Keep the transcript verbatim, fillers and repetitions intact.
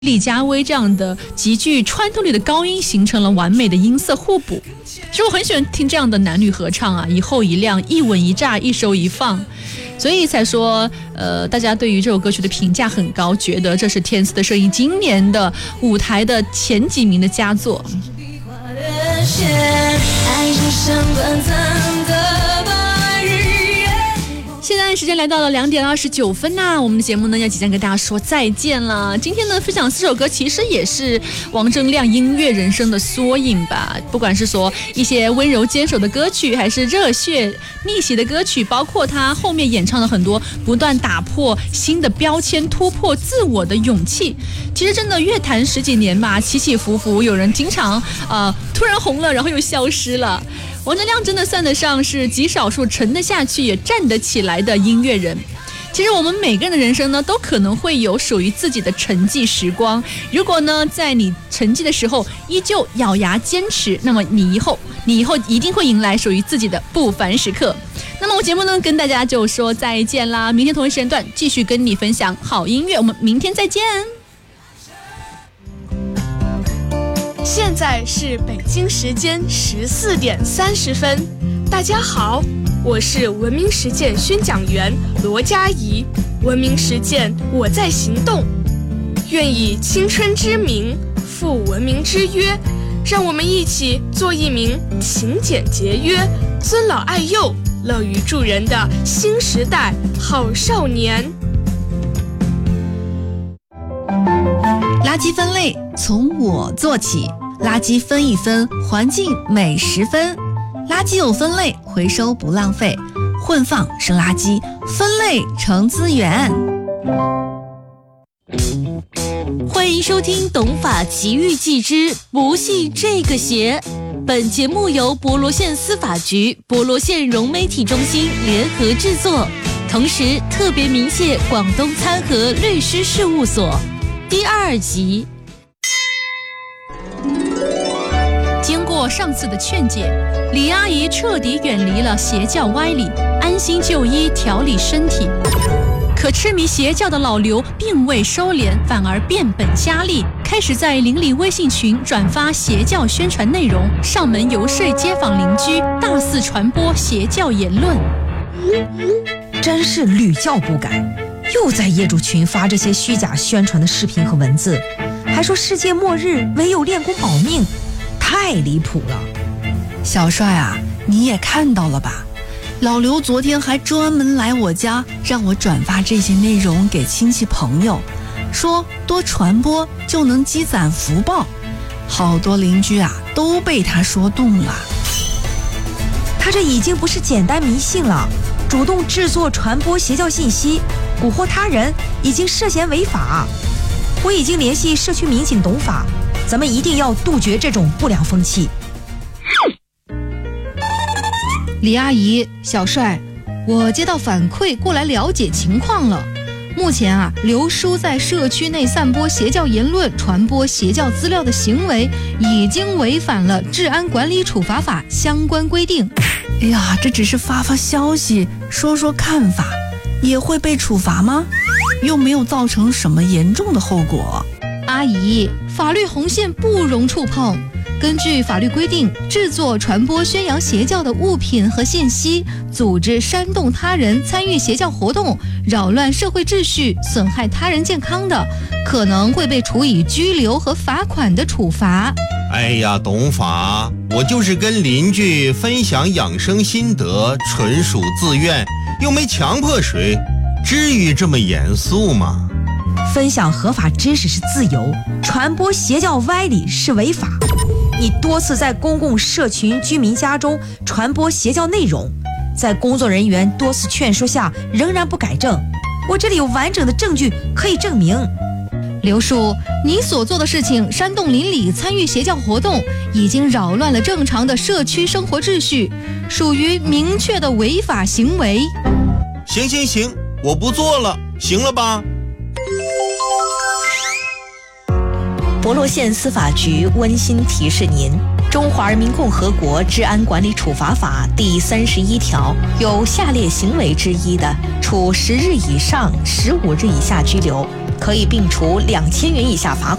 李佳薇这样的极具穿透力的高音形成了完美的音色互补。其实我很喜欢听这样的男女合唱啊，一后一亮，一稳一炸，一收一放，所以才说呃，大家对于这首歌曲的评价很高，觉得这是天赐的摄影今年的舞台的前几名的佳作。现在时间来到了两点二十九分呐、啊，我们的节目呢要即将跟大家说再见了。今天呢分享四首歌，其实也是王铮亮音乐人生的缩影吧。不管是说一些温柔坚守的歌曲，还是热血逆袭的歌曲，包括他后面演唱了很多不断打破新的标签、突破自我的勇气。其实真的乐坛十几年吧，起起伏伏，有人经常呃突然红了，然后又消失了。王铮亮真的算得上是极少数沉得下去也站得起来的音乐人。其实我们每个人的人生呢，都可能会有属于自己的沉寂时光。如果呢，在你沉寂的时候依旧咬牙坚持，那么你以后你以后一定会迎来属于自己的不凡时刻。那么我节目呢，跟大家就说再见啦！明天同一时间段继续跟你分享好音乐，我们明天再见。 现在是北京时间十四点三十分，大家好，我是文明实践宣讲员罗佳怡。文明实践，我在行动，愿以青春之名负文明之约，让我们一起做一名勤俭节约、尊老爱幼、乐于助人的新时代好少年。 垃圾分类从我做起，垃圾分一分，环境美十分。垃圾有分类，回收不浪费，混放是垃圾，分类成资源。 欢迎收听《懂法奇遇记之不系这个鞋》。本节目由博罗县司法局、博罗县融媒体中心联合制作，同时特别鸣谢广东参和律师事务所。第二集。 经过上次的劝解，李阿姨彻底远离了邪教歪理，安心就医调理身体。可痴迷邪教的老刘并未收敛，反而变本加厉，开始在邻里微信群转发邪教宣传内容，上门游说街坊邻居，大肆传播邪教言论。 真是屡教不改，又在业主群发这些虚假宣传的视频和文字，还说世界末日唯有练功保命，太离谱了。 小帅啊，你也看到了吧？老刘昨天还专门来我家，让我转发这些内容给亲戚朋友，说多传播就能积攒福报。好多邻居啊都被他说动了。 他这已经不是简单迷信了，主动制作传播邪教信息，蛊惑他人，已经涉嫌违法。我已经联系社区民警懂法，咱们一定要杜绝这种不良风气。 李阿姨，小帅，我接到反馈过来了解情况了。目前啊，刘叔在社区内散播邪教言论、传播邪教资料的行为，已经违反了治安管理处罚法相关规定。 哎呀，这只是发发消息，说说看法，也会被处罚吗？又没有造成什么严重的后果。 阿姨，法律红线不容触碰。根据法律规定，制作、传播、宣扬邪教的物品和信息，组织煽动他人参与邪教活动，扰乱社会秩序，损害他人健康的，可能会被处以拘留和罚款的处罚。 哎呀，懂法，我就是跟邻居分享养生心得，纯属自愿，又没强迫谁，至于这么严肃吗？ 分享合法知识是自由，传播邪教歪理是违法。你多次在公共社群居民家中传播邪教内容，在工作人员多次劝说下仍然不改正，我这里有完整的证据可以证明。 刘叔，你所做的事情煽动邻里参与邪教活动，已经扰乱了正常的社区生活秩序，属于明确的违法行为。 行行行，我不做了，行了吧？ 博罗县司法局温馨提示您， 中华人民共和国治安管理处罚法第三十一条，有下列行为之一的，处十日以上十五日以下拘留，可以并处两千元以下罚款。